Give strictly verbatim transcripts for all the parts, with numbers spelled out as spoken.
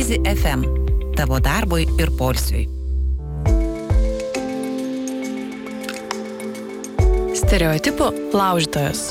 Easy F M. Tavo darbui ir poilsiui. Stereotipų laužytojas.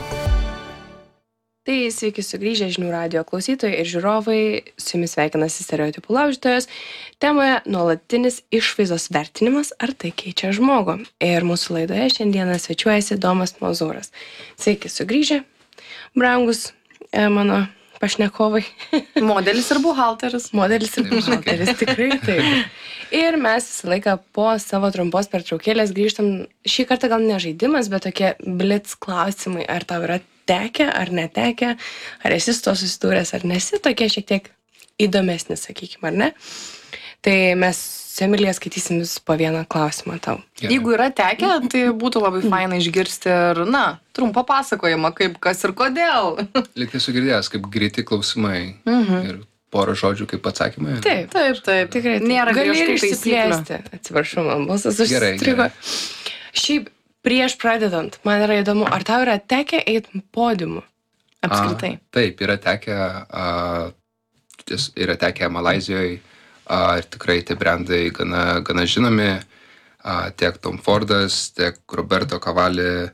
Tai sveiki sugrįžę žinių radijo klausytojai ir žiūrovai, su jumis sveikinasi Stereotipų laužytojas. Temoje nuolatinis išvaizdos vertinimas, ar tai keičia žmogų. Ir mūsų laidoje šiandieną svečiuojasi Domas Mozūras. Sveiki sugrįžę, brangus e, mano pašnekovai. Modelis ir buhalteris. Modelis ir buhalteris, tikrai taip. Ir mes visą laiką po savo trumpos pertraukėlės grįžtam, šį kartą gal ne žaidimas, bet tokie blitz klausimai, ar tau yra tekę, ar netekę, ar esi su to susidūręs, ar nesi, tokie šiek tiek įdomesni, sakykime, ar ne? Tai mes su Emilija skaitysim vis po vieną klausimą tau. Gerai. Jeigu yra tekę, tai būtų labai faina išgirsti ir, na, trumpą pasakojimą, kaip, kas ir kodėl. Lyg tai sugirdėjęs, kaip greiti klausimai Mhm. ir porą žodžių kaip atsakymai. Taip, Taip, taip. tikrai. taip. Nėra Gali ir griežtų taisyklių. išsiplėsti. Atsiprašau, man balsas Gerai, užstrigo. Šiaip, prieš pradedant, man yra įdomu, ar tau yra tekę eiti podiumu? Apskritai. A, taip, yra tekę, a, ties- yra tekę Malaizijoje a, ir tikrai tie brandai gana, gana žinomi, a, tiek Tom Fordas, tiek Roberto Cavalli,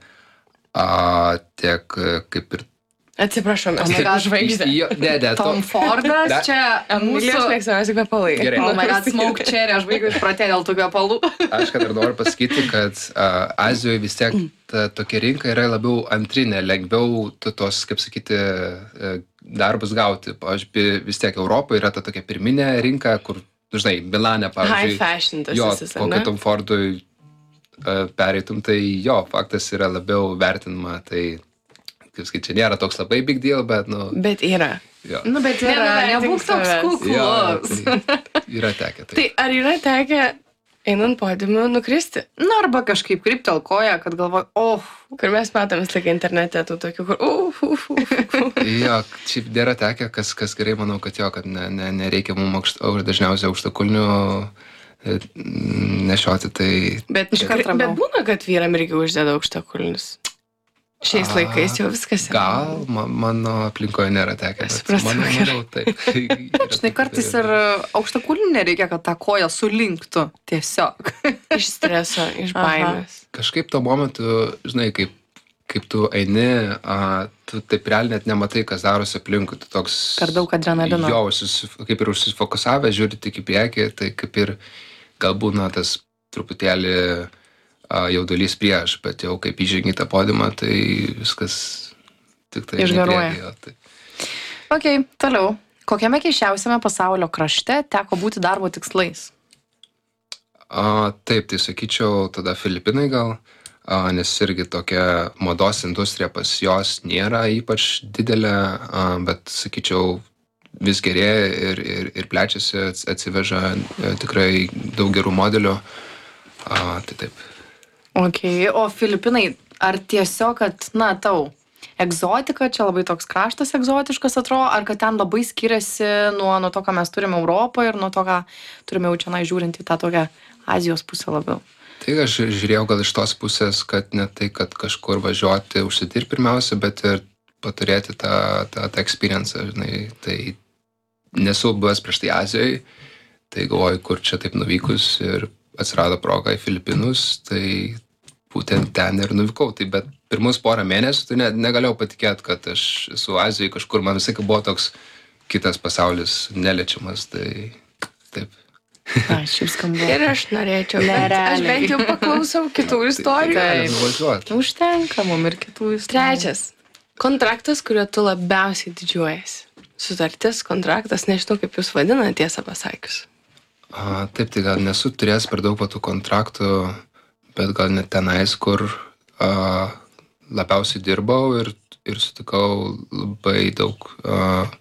a, tiek a, kaip ir... Atsiprašau, mes Oh my tik God, žvaigždė. Jo, ne, ne, Tom Fordas, Da- čia Emilijos mūsų... mėgstamiausi kvepalai. Gerai. Oh my God, smoke cherry, aš baigiu išpratę dėl tų kvepalų. Aš kad ir noriu pasakyti, kad uh, Azijoje vis tiek ta tokia rinka yra labiau antrinė, lengviau tu tos, kaip sakyti, uh, darbus gauti. Pavyzdžiui, vis tiek Europoje yra ta tokia pirminė rinka, kur, žinai, Milane, High pavyzdžiui, fashion tas jo, esi, ar kokio ne? Tom Fordui uh, pereitum, tai jo, faktas yra labiau vertinama, tai, kaip sakyti, čia nėra toks labai big deal, bet, nu, Bet yra. jo. Nu, bet yra, Nenuvertink nebūk toks savęs. Jo, kuklus. tai yra tekę. Tai. Tai ar yra tekę einant podiumu nukristi? Nu, arba kažkaip kryptel koją, kad galvoju, oh, Kur mes matom vis tik internete tų tokių, kur uf, uf, uf, uf. Jo, šiaip nėra tekę, kas, kas gerai, manau, kad jo, kad ne, ne, nereikia mums aukšt, au- dažniausiai aukštakulnių e, nešioti, tai... Bet, Iškart tikrai- bet ramiau. būna, kad vyram irgi uždeda aukštakulnius. Šiais A, laikais jau viskas yra. Gal ma, mano aplinkoje nėra tekę, bet Supratau, manau, gerai. manau, taip. žinai, kartais ir aukštakulnių nereikia, kad ta koja sulinktų. Tiesiog. Iš streso, iš Aha. baimės. Kažkaip tuo momentu, žinai, kaip, kaip tu eini, a, tu taip realiai net nematai, kas darosi aplinkui. Tu toks... Per daug adrenalino. Jo, užsis- kaip ir užsifokusavę, žiūri tik į priekį, tai kaip ir galbūt na, tas truputėlį a, jaudulys prieš, bet jau kaip įžengi tą podiumą, tai viskas tik tai... Išgaruoja. į priekį, jo, tai. Ok, toliau. Kokiame keisčiausiame pasaulio krašte teko būti darbo tikslais? A, taip, tai sakyčiau, tada Filipinai gal, a, nes irgi tokia mados industrija pas jos nėra ypač didelė, a, bet sakyčiau, vis gerėja ir, ir, ir plečiasi, ats- atsiveža e, tikrai daug gerų modelių. A, tai taip. Ok, o Filipinai, ar tiesiog, kad, na, tau, egzotika, čia labai toks kraštas egzotiškas atrodo, ar kad ten labai skiriasi nuo, nuo to, ką mes turime Europoje ir nuo to, ką turime jau čia žiūrint į tą tokią Azijos pusę labiau? Tai aš žiūrėjau gal iš tos pusės, kad ne tai, kad kažkur važiuoti užsidirbti pirmiausia, bet ir paturėti tą, tą, tą experience, žinai, tai nesu buvęs prieš tai Azijoje, tai galvoju, kur čia taip nuvykus ir atsirado proga į Filipinus, tai būtent ten ir nuvykau. Tai bet pirmus porą mėnesių tai ne, negalėjau patikėti, kad aš esu Azijoje kažkur, man visai buvo toks kitas pasaulis neliečiamas, tai taip. Na, šiaip skambu. Ir aš norėčiau, bet aš Nerealiai. bent jau paklausau kitų istorijų. Tai nuvažiuoti. Užtenka mum ir kitų istorijų. Trečias. Kontraktas, kuriuo tu labiausiai didžiuojasi. Sutartis, kontraktas, nežinau, kaip jūs vadinate, tiesą pasakius. A, taip, tai gal nesu turėjęs per daug patų kontraktų, bet gal net tenais, kur a, labiausiai dirbau ir, ir sutikau labai daug a,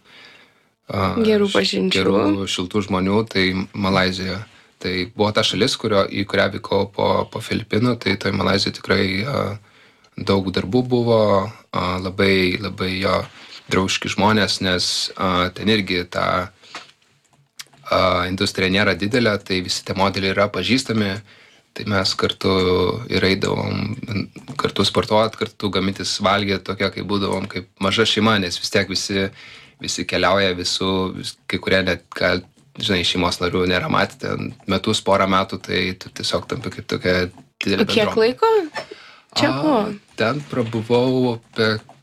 a, Gerų š- pažinčių. gerų šiltų žmonių, tai Malaizijoje. Tai buvo ta šalis, kurio, į kurią vykau po, po Filipinų, tai toj Malaizijoje tikrai a, daug darbų buvo, a, labai, labai jo draugiški žmonės, nes a, ten irgi ta a, industrija nėra didelė, tai visi tie modeliai yra pažįstami, tai mes kartu ir eidavom, kartu sportuot, kartu gamintis valgyti, tokia kaip būdavom, kaip maža šeima, nes vis tiek visi, visi keliauja visų, vis, kai kurie net gal žinai, šeimos narių nėra matę ten metus, porą metų, tai tu tiesiog tampi kaip tokia didelė Kiek bendruomenė. laiko čia buvo? A, ten prabuvau apie